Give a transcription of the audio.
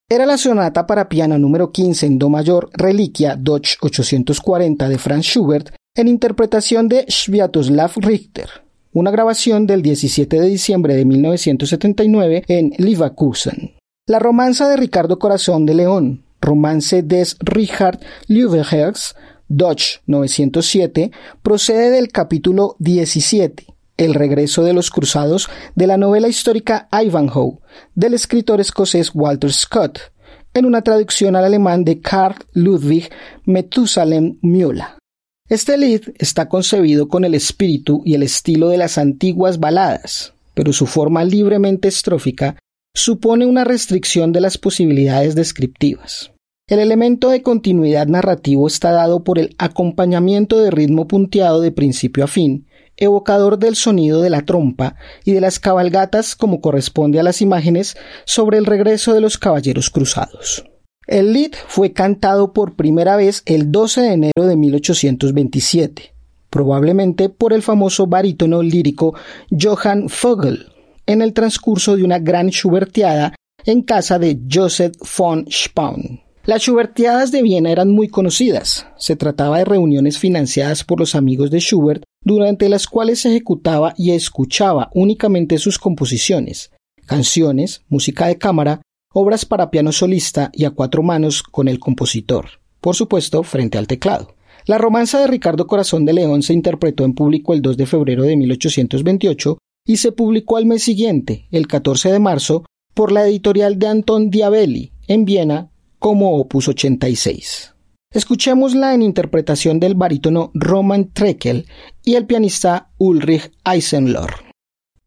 Era la sonata para piano número 15 en do mayor, Reliquia Deutsch 840 de Franz Schubert, en interpretación de Sviatoslav Richter, una grabación del 17 de diciembre de 1979 en Leverkusen. La romanza de Ricardo Corazón de León, Romance des Richard Löwenherz, Deutsch 907, procede del capítulo 17, El regreso de los cruzados, de la novela histórica Ivanhoe, del escritor escocés Walter Scott, en una traducción al alemán de Karl Ludwig Methusalem Müller. Este lied está concebido con el espíritu y el estilo de las antiguas baladas, pero su forma libremente estrófica supone una restricción de las posibilidades descriptivas. El elemento de continuidad narrativo está dado por el acompañamiento de ritmo punteado de principio a fin, evocador del sonido de la trompa y de las cabalgatas como corresponde a las imágenes sobre el regreso de los caballeros cruzados. El lied fue cantado por primera vez el 12 de enero de 1827, probablemente por el famoso barítono lírico Johann Vogel, en el transcurso de una gran schubertiada en casa de Joseph von Spaun. Las schubertiadas de Viena eran muy conocidas. Se trataba de reuniones financiadas por los amigos de Schubert, durante las cuales se ejecutaba y escuchaba únicamente sus composiciones, canciones, música de cámara, obras para piano solista y a cuatro manos con el compositor, por supuesto frente al teclado. La romanza de Ricardo Corazón de León se interpretó en público el 2 de febrero de 1828 y se publicó al mes siguiente, el 14 de marzo, por la editorial de Anton Diabelli, en Viena, como opus 86. Escuchémosla en interpretación del barítono Roman Treckel y el pianista Ulrich Eisenlohr.